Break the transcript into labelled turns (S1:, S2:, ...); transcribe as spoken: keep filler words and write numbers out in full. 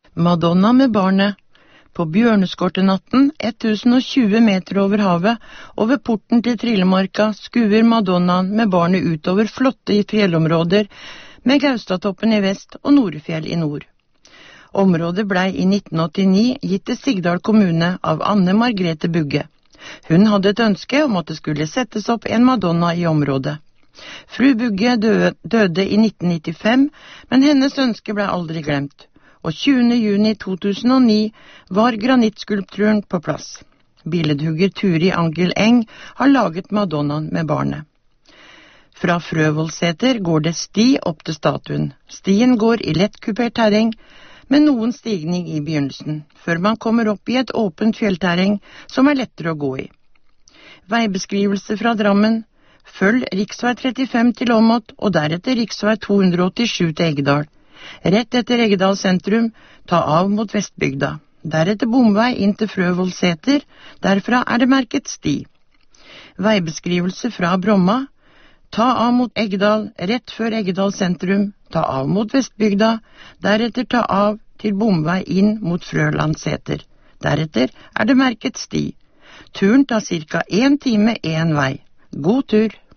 S1: Madonna med barnet. På Bjørneskortenatten, tusen og tjue meter over havet, og ved porten til Trillemarka skuer Madonnaen med barnet utover flotte fjellområder, med Gaustatoppen i vest og Norefjell i nord. Området blei i nitten åttini gitt til Sigdal kommune av Anne Margrethe Bugge. Hun hadde et ønske om at det skulle settes opp en Madonna i området. Fru Bugge døde, døde i nitten nittifem, men hennes ønske ble aldri glemt, og tjuende juni to tusen og ni var granittskulpturen på plass. Billedhugger Turi Angel Eng har laget Madonnaen med barnet. Fra Frøvollseter går det sti opp til statuen. Stien går i lett kupert terreng, med noen stigning i begynnelsen, før man kommer opp i et åpent fjellterreng som er lettere å gå i. Veibeskrivelse fra Drammen: følg riksvei trettifem til Åmot, og deretter riksvei to hundre og åttisju til Eggedal. Rett etter Eggedal sentrum, ta av mot Vestbygda. Deretter bomvei inn til Frøvollseter, derfra er det merket sti. Veibeskrivelse fra Bromma: ta av mot Eggedal, rett før Eggedal sentrum, ta av mot Vestbygda, deretter ta av til bomvei inn mot Frølandseter. Deretter er det merket sti. Turen tar cirka en time en vei. God tur!